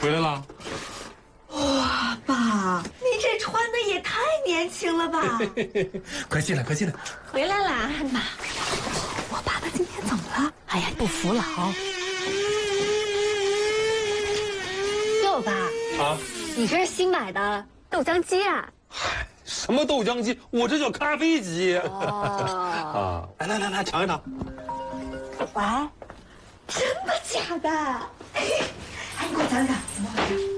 回来了。 哇，爸，你这穿的也太年轻了吧！ 快进来，快进来。 回来啦，妈。我爸爸今天怎么了？哎呀，不服老。 哟，爸啊， 你这是新买的豆浆机啊？ 什么豆浆机？我这叫咖啡机。 哦， 啊，来，尝一尝。 喂，真的假的？哎，你给我讲讲怎么回事？